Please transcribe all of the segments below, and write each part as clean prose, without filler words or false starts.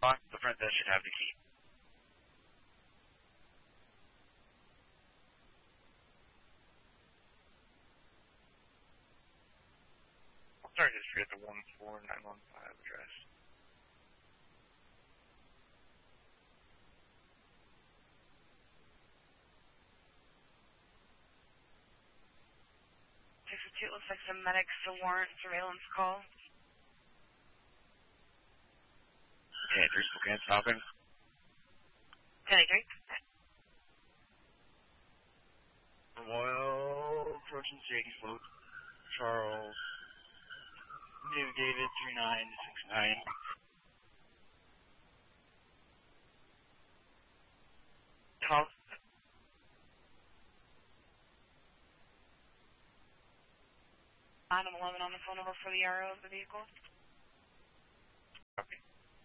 The front desk should have the key. Sorry, history at the 14915 address. It looks like some medics, the warrant surveillance call. Okay, 3 Spokane stopping. 10-3. Royal, approaching J.D. Float, Charles, New David 3969. Call. Bottom 11 on the phone number for the RO of the vehicle. Copy.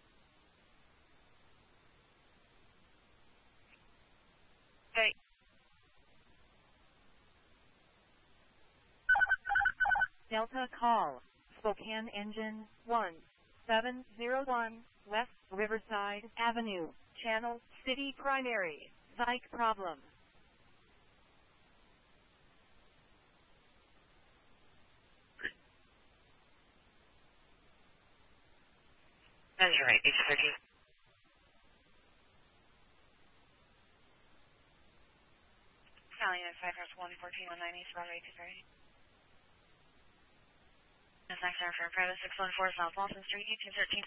Okay. Delta call. Spokane Engine 1701 West Riverside Avenue. Channel City Primary. Psych problem. That's right, 813. Italian 5-114 on 90, Broadway 230. That's next time for private 614 South Walton Street, 1813.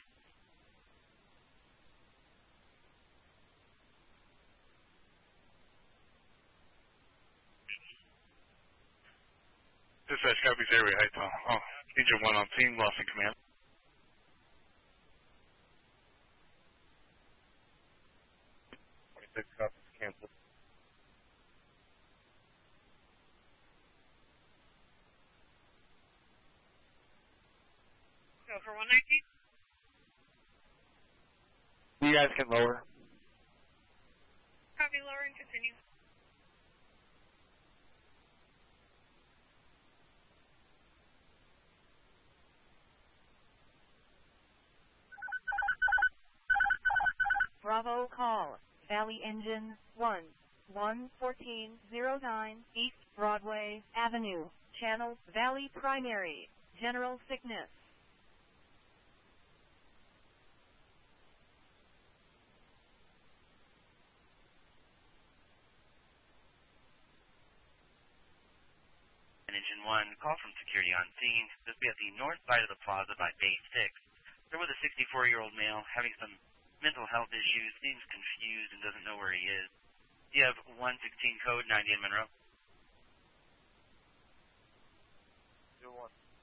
Dispatch copies airway height. Agent 1 on scene, lost in command. Copies canceled. Go for 119. You guys can lower. Copy, lower and continue. Bravo call. Valley Engine 11409 East Broadway Avenue. Channel Valley Primary. General sickness. Engine 1, call from security on scene. This will be at the north side of the plaza by Bay 6. There was a 64-year-old male having some mental health issues, seems confused and doesn't know where he is. You have 116 code 90 in Monroe. 2-1.